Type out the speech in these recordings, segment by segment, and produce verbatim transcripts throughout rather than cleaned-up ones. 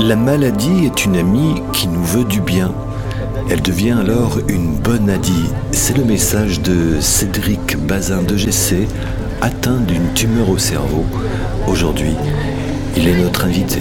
La maladie est une amie qui nous veut du bien. Elle devient alors une bonne adie. C'est le message de Cédric Bazin de Gessé, atteint d'une tumeur au cerveau. Aujourd'hui, il est notre invité.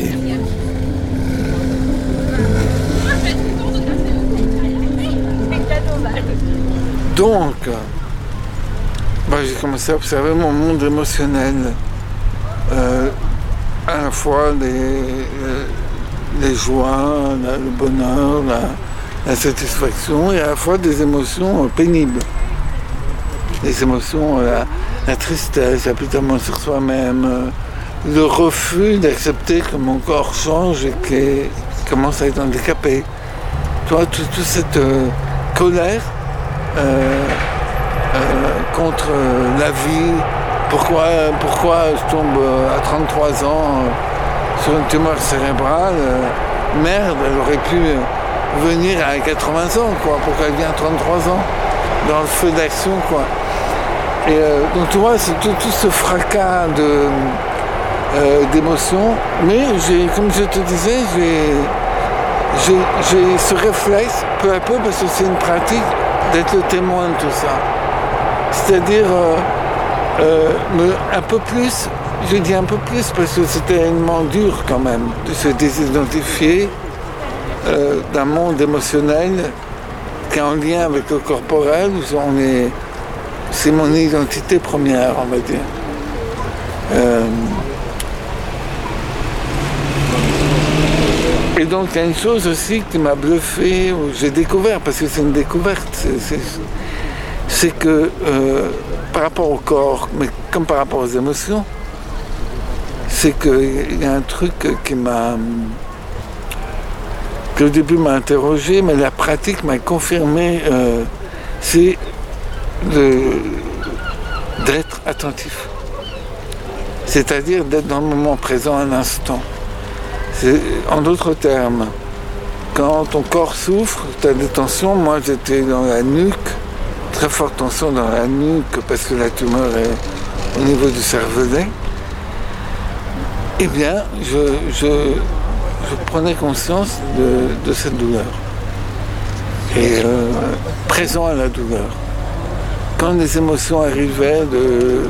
Donc, bah, j'ai commencé à observer mon monde émotionnel. Euh, à la fois les, les joies, la, le bonheur, la, la satisfaction, et à la fois des émotions pénibles. Les émotions, la, la tristesse, l'apitoiement sur soi-même, le refus d'accepter que mon corps change et qu'il commence à être handicapé. Tu vois, toute tout cette euh, colère euh, euh, contre la vie. Pourquoi, pourquoi je tombe à trente-trois ans euh, sur une tumeur cérébrale euh, Merde, elle aurait pu venir à quatre-vingts ans, quoi. Pourquoi elle vient à trente-trois ans dans le feu d'action, quoi. Et euh, donc tu vois, c'est tout, tout ce fracas de, euh, d'émotions. Mais j'ai, comme je te disais, j'ai, j'ai, j'ai ce réflexe, peu à peu, parce que c'est une pratique, d'être le témoin de tout ça. C'est-à-dire... Euh, Euh, mais un peu plus, je dis un peu plus parce que c'est tellement dur quand même de se désidentifier euh, d'un monde émotionnel qui est en lien avec le corporel, où on est, c'est mon identité première, on va dire. Euh, et donc il y a une chose aussi qui m'a bluffé, où j'ai découvert, parce que c'est une découverte, c'est, c'est, c'est que euh, par rapport au corps, mais comme par rapport aux émotions, c'est qu'il y a un truc qui m'a... que au début m'a interrogé, mais la pratique m'a confirmé, euh, c'est de, d'être attentif. C'est-à-dire d'être dans le moment présent un instant. C'est, en d'autres termes, quand ton corps souffre, tu as des tensions, moi j'étais dans la nuque, très forte tension dans la nuque parce que la tumeur est au niveau du cervelet, eh bien, je, je, je prenais conscience de, de cette douleur. Et euh, présent à la douleur. Quand les émotions arrivaient de,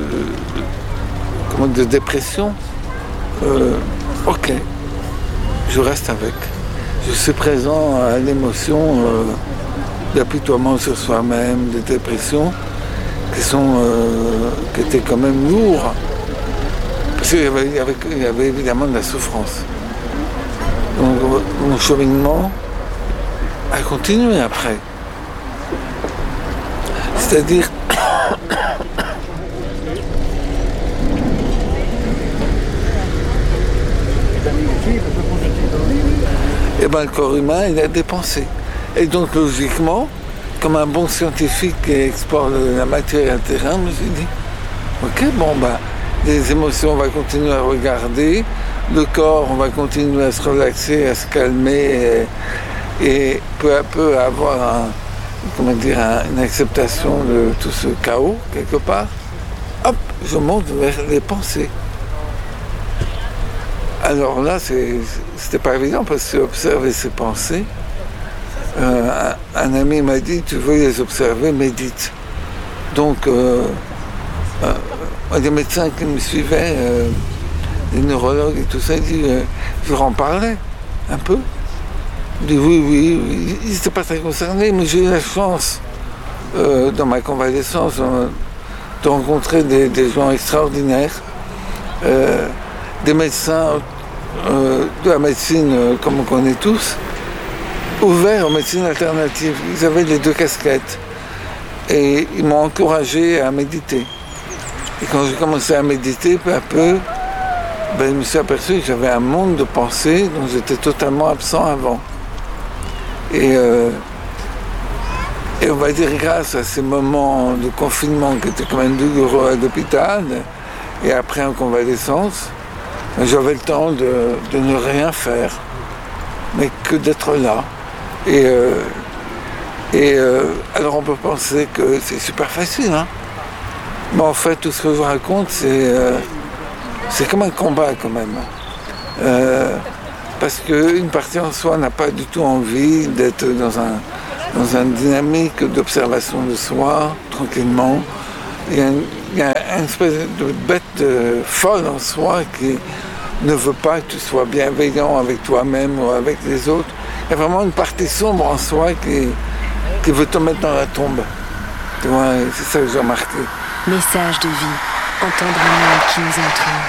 de, de dépression, euh, ok, je reste avec. Je suis présent à l'émotion euh, d'apitoiement sur soi-même, de dépression, qui sont, euh, qui étaient quand même lourds, parce qu'il y avait, il y avait, il y avait évidemment de la souffrance. Donc mon cheminement a continué après. C'est-à-dire et ben le corps humain, il a des pensées. Et donc, logiquement, comme un bon scientifique qui explore la matière et le terrain, je me suis dit, ok, bon, bah, les émotions, on va continuer à regarder, le corps, on va continuer à se relaxer, à se calmer, et, et peu à peu avoir un, comment dire, un, une acceptation de tout ce chaos, quelque part. Hop, je monte vers les pensées. Alors là, c'est, c'était pas évident, parce que observer ses pensées, Euh, un, un ami m'a dit, tu veux les observer, médite. Donc, euh, euh, des médecins qui me suivaient, euh, des neurologues et tout ça, ils disent, euh, je leur en parlais un peu. Ils disent, oui, oui, oui. Ils n'étaient pas très concernés, mais j'ai eu la chance, euh, dans ma convalescence, euh, de rencontrer des, des gens extraordinaires, euh, des médecins euh, de la médecine, euh, comme on connaît tous, ouverts aux médecines alternatives. Ils avaient les deux casquettes. Et ils m'ont encouragé à méditer. Et quand j'ai commencé à méditer, peu à peu, ben, je me suis aperçu que j'avais un monde de pensées dont j'étais totalement absent avant. Et, euh, et on va dire grâce à ces moments de confinement qui étaient quand même douloureux à l'hôpital, et après en convalescence, j'avais le temps de, de ne rien faire, mais que d'être là. Et, euh, et euh, alors on peut penser que c'est super facile, hein. Mais en fait, tout ce que je vous raconte, c'est, euh, c'est comme un combat quand même. Euh, parce qu'une partie en soi n'a pas du tout envie d'être dans un dans une dynamique d'observation de soi, tranquillement. Il y a, une, il y a une espèce de bête euh, folle en soi qui ne veut pas que tu sois bienveillant avec toi-même ou avec les autres. Il y a vraiment une partie sombre en soi qui, qui veut te mettre dans la tombe. Tu vois, c'est ça que j'ai remarqué. Message de vie, entendre un monde qui nous entoure.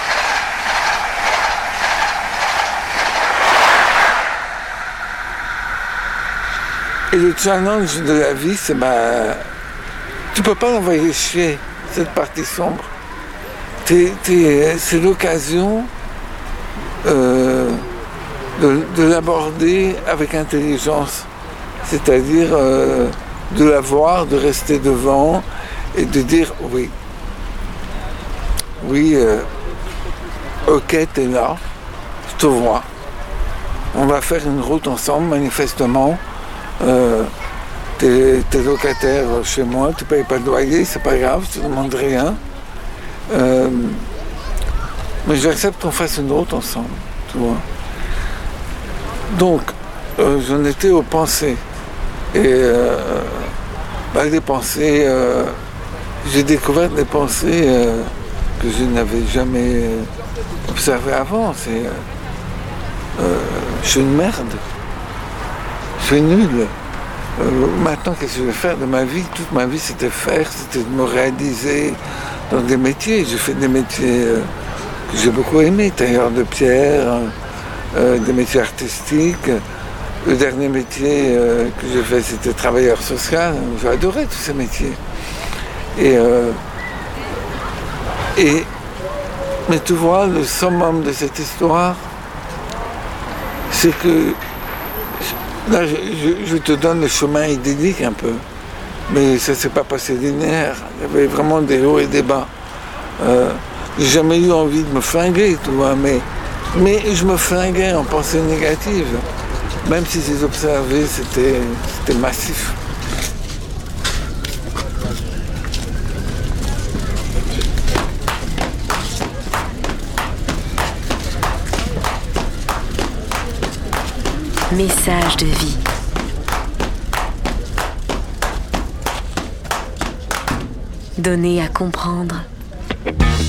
Et le challenge de la vie, c'est bah, tu peux pas l'envoyer chier, cette partie sombre. T'es, t'es, c'est l'occasion euh, de, de l'aborder avec intelligence, c'est-à-dire euh, de la voir, de rester devant et de dire oui. Oui, euh, ok, t'es là, je te vois. On va faire une route ensemble, manifestement. Euh, t'es, t'es locataire chez moi, tu payes pas de loyer, c'est pas grave, je te demande rien. Euh, mais j'accepte qu'on fasse une route ensemble, tu vois. Donc, euh, j'en étais aux pensées. Et euh, bah, les pensées, euh, j'ai découvert des pensées euh, que je n'avais jamais observées avant. C'est euh, euh, je suis une merde. Je suis nul. Euh, maintenant, qu'est-ce que je vais faire de ma vie? Toute ma vie, c'était faire, c'était de me réaliser dans des métiers. J'ai fait des métiers euh, que j'ai beaucoup aimés, tailleur de pierre, euh, des métiers artistiques. Le dernier métier euh, que j'ai fait, c'était travailleur social. J'ai adoré tous ces métiers. Et, euh, et, mais tu vois, le summum de cette histoire, c'est que là, je, je, je te donne le chemin idyllique un peu, mais ça ne s'est pas passé linéaire. Il y avait vraiment des hauts et des bas. Euh, j'ai jamais eu envie de me flinguer, tu vois, mais, mais je me flinguais en pensée négative, même si j'ai observé, c'était, c'était massif. Message de vie. Donner à comprendre